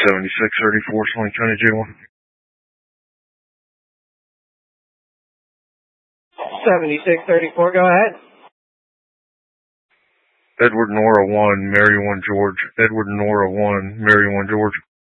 7634, Swain County J1. 7634, go ahead. Edward Nora 1, Mary 1 George. Edward Nora 1, Mary 1 George.